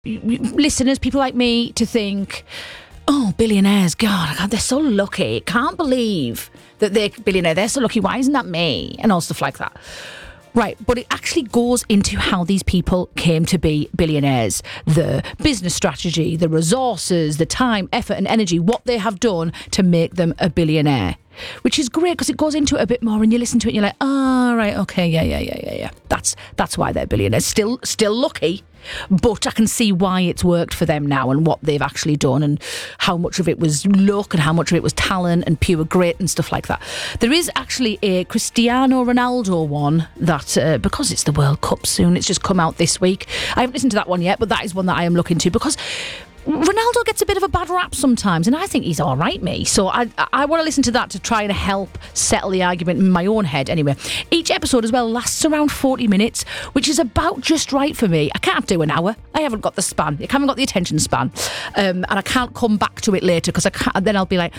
listeners, people like me, to think, oh, billionaires, God, they're so lucky. Can't believe that they're billionaire. They're so lucky. Why isn't that me? And all stuff like that. Right, but it actually goes into how these people came to be billionaires. The business strategy, the resources, the time, effort and energy, what they have done to make them a billionaire. Which is great because it goes into it a bit more and you listen to it and you're like, oh, right, okay, yeah. That's why they're billionaires. Still lucky, but I can see why it's worked for them now and what they've actually done and how much of it was luck and how much of it was talent and pure grit and stuff like that. There is actually a Cristiano Ronaldo one that, because it's the World Cup soon, it's just come out this week. I haven't listened to that one yet, but that is one that I am looking to because Ronaldo gets a bit of a bad rap sometimes, and I think he's all right, me. So I want to listen to that to try and help settle the argument in my own head. Anyway, each episode as well lasts around 40 minutes, which is about just right for me. I can't do an hour. I haven't got the span. I haven't got the attention span. And I can't come back to it later because then I'll be like,